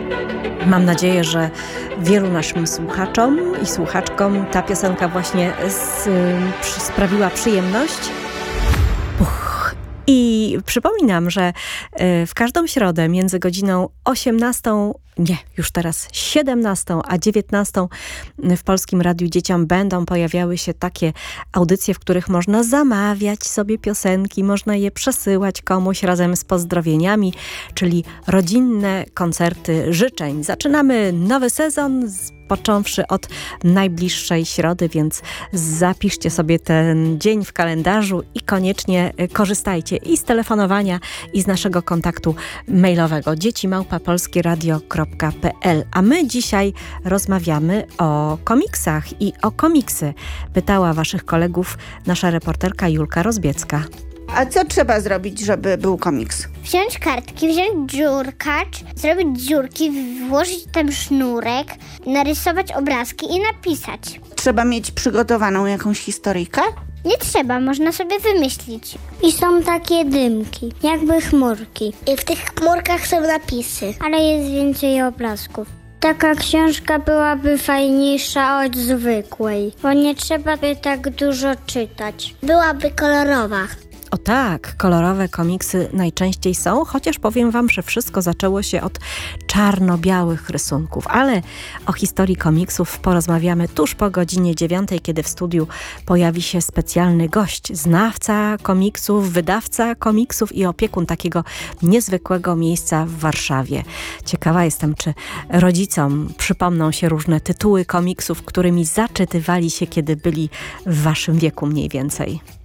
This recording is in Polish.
Mam nadzieję, że wielu naszym słuchaczom i słuchaczkom ta piosenka właśnie sprawiła przyjemność. I przypominam, że w każdą środę między godziną 17 a 19 w Polskim Radiu Dzieciom będą pojawiały się takie audycje, w których można zamawiać sobie piosenki, można je przesyłać komuś razem z pozdrowieniami, czyli rodzinne koncerty życzeń. Zaczynamy nowy sezon, począwszy od najbliższej środy, więc zapiszcie sobie ten dzień w kalendarzu i koniecznie korzystajcie i z telefonowania, i z naszego kontaktu mailowego dzieci@polskieradio.pl. A my dzisiaj rozmawiamy o komiksach i o komiksy. Pytała waszych kolegów nasza reporterka Julka Rozbiecka. A co trzeba zrobić, żeby był komiks? Wziąć kartki, wziąć dziurkacz, zrobić dziurki, włożyć tam sznurek, narysować obrazki i napisać. Trzeba mieć przygotowaną jakąś historyjkę? Nie trzeba, można sobie wymyślić. I są takie dymki, jakby chmurki. I w tych chmurkach są napisy. Ale jest więcej obrazków. Taka książka byłaby fajniejsza od zwykłej, bo nie trzeba by tak dużo czytać. Byłaby kolorowa. O tak, kolorowe komiksy najczęściej są, chociaż powiem wam, że wszystko zaczęło się od czarno-białych rysunków, ale o historii komiksów porozmawiamy tuż po godzinie 9, kiedy w studiu pojawi się specjalny gość, znawca komiksów, wydawca komiksów i opiekun takiego niezwykłego miejsca w Warszawie. Ciekawa jestem, czy rodzicom przypomną się różne tytuły komiksów, którymi zaczytywali się, kiedy byli w waszym wieku mniej więcej.